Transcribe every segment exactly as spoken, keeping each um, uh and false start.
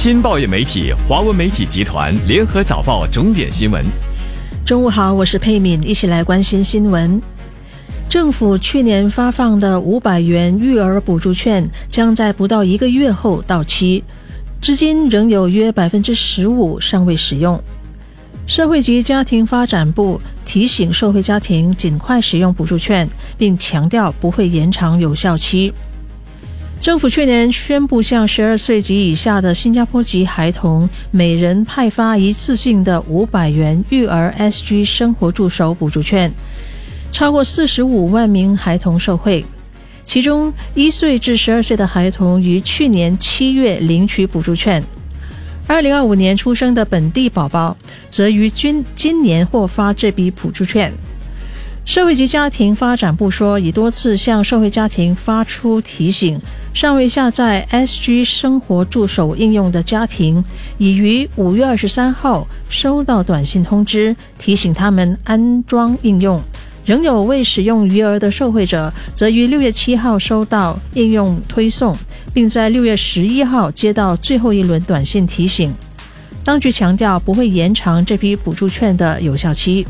新报业媒体华文媒体集团联合早报重点新闻。 中午好，我是佩敏，一起来关心新闻。政府去年发放的五百元育儿补助券将在不到一个月后到期，至今仍有约 百分之十五 尚未使用。社会及家庭发展部提醒受惠家庭尽快使用补助券，并强调不会延长有效期。政府去年宣布向十二岁及以下的新加坡籍孩童每人派发一次性的五百元育儿 S G 生活助手补助券，超过四十五万名孩童受惠。其中一岁至十二岁的孩童于去年七月领取补助券，二零二五年出生的本地宝宝则于今今年获发这笔补助券。社会及家庭发展部说，已多次向社会家庭发出提醒，尚未下载 S G 生活助手应用的家庭，已于五月二十三号收到短信通知，提醒他们安装应用。仍有未使用育儿的受惠者，则于六月七号收到应用推送，并在六月十一号接到最后一轮短信提醒。当局强调不会延长这批补助券的有效期。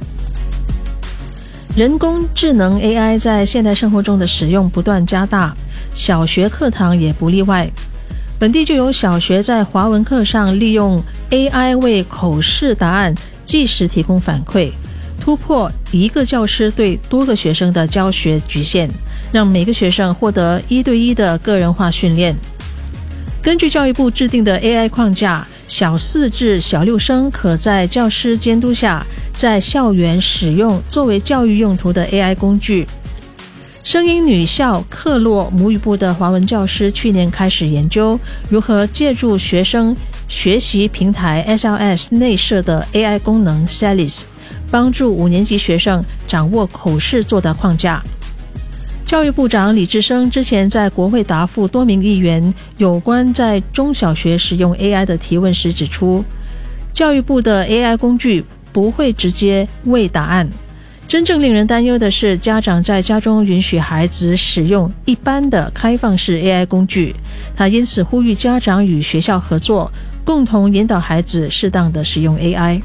人工智能 A I 在现代生活中的使用不断加大，小学课堂也不例外。本地就有小学在华文课上利用 A I 为口试答案即时提供反馈，突破一个教师对多个学生的教学局限，让每个学生获得一对一的个人化训练。根据教育部制定的 A I 框架，小四至小六生可在教师监督下在校园使用作为教育用途的 A I 工具。声音女校克洛母语部的华文教师去年开始研究如何借助学生学习平台 S L S 内设的 A I 功能 Salis， 帮助五年级学生掌握口试作答框架。教育部长李志生之前在国会答复多名议员有关在中小学使用 A I 的提问时指出，教育部的 A I 工具不会直接喂答案。真正令人担忧的是，家长在家中允许孩子使用一般的开放式 A I 工具。他因此呼吁家长与学校合作，共同引导孩子适当的使用 A I。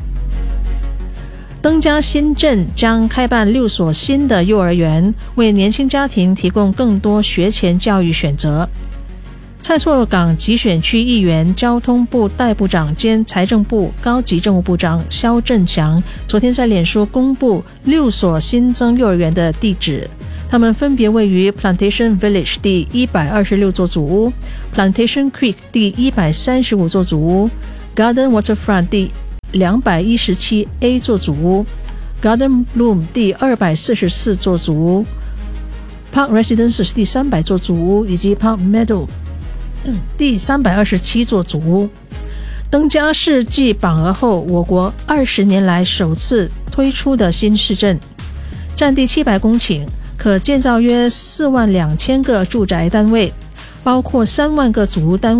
登嘉新镇将开办六所新的幼儿园，为年轻家庭提供更多学前教育选择。蔡厝港集选区议员、交通部代部长兼财政部高级政务部长萧振强昨天在脸书公布六所新增幼儿园的地址，他们分别位于 Plantation Village 第一百二十六座祖屋、Plantation Creek 第一百三十五座祖屋、Garden Waterfront 第两百一十七 A 座祖屋、Garden Bloom 第二百四十四座祖屋、Park Residences 第三百座祖屋，以及 Park Meadow第三百二十七座祖屋。登嘉市继榜额后，我国二十年来首次推出的新市镇，占地七百公顷，可建造约四万两千个住宅单位，包括三万个祖屋单位。